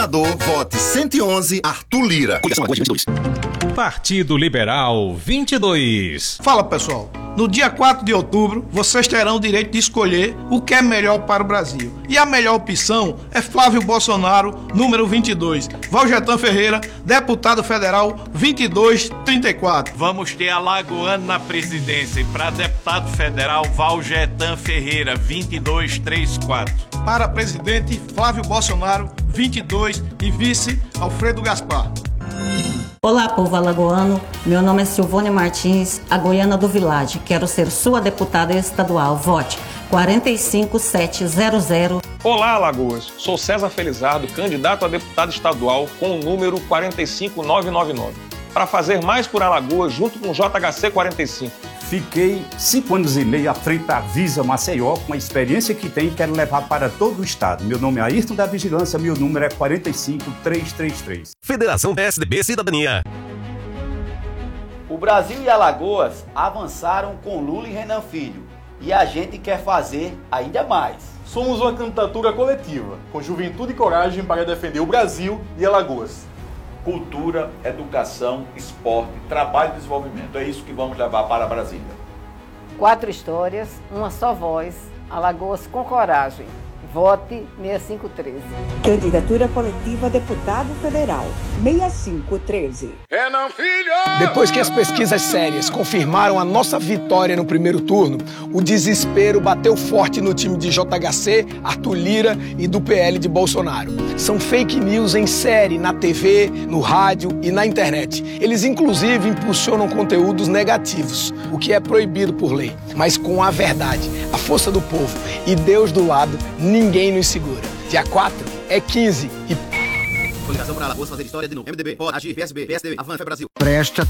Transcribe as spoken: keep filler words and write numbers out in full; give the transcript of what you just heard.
senador, vote cento e onze, Arthur Lira. Coligação Alagoas vinte e dois. Partido Liberal vinte e dois. Fala, pessoal. No dia quatro de outubro, vocês terão o direito de escolher o que é melhor para o Brasil. E a melhor opção é Flávio Bolsonaro, número vinte e dois. Valjetan Ferreira, deputado federal vinte e dois trinta e quatro. Vamos ter alagoano na presidência. E para deputado federal, Valjetan Ferreira, vinte e dois trinta e quatro. Para presidente, Flávio Bolsonaro, vinte e dois. E vice, Alfredo Gaspar. Olá, povo alagoano. Meu nome é Silvone Martins, a goiana do Village. Quero ser sua deputada estadual. Vote quatro cinco sete zero zero. Olá, Alagoas. Sou César Felizardo, candidato a deputado estadual com o número quatro cinco nove nove nove. Para fazer mais por Alagoas, junto com o J H C quarenta e cinco. Fiquei cinco anos e meio à frente da Visa Maceió, com a experiência que tenho, quero levar para todo o estado. Meu nome é Ayrton da Vigilância, meu número é quatro cinco três três três. Federação P S D B Cidadania. O Brasil e Alagoas avançaram com Lula e Renan Filho, e a gente quer fazer ainda mais. Somos uma candidatura coletiva, com juventude e coragem para defender o Brasil e Alagoas. Cultura, educação, esporte, trabalho e desenvolvimento. É isso que vamos levar para Brasília. Quatro histórias, uma só voz. Alagoas com coragem. Vote seis cinco um três. Candidatura coletiva deputado federal seis cinco um três. Renan Filho! Depois que as pesquisas sérias confirmaram a nossa vitória no primeiro turno, o desespero bateu forte no time de J H C, Arthur Lira e do P L de Bolsonaro. São fake news em série na T V, no rádio e na internet. Eles inclusive impulsionam conteúdos negativos, o que é proibido por lei. Mas com a verdade, a força do povo e Deus do lado, ninguém nos segura. Dia quatro é quinze e... Coligação para Alagoas fazer história de novo. M D B, pode agir, P S B, P S D B, Avança Brasil. Preste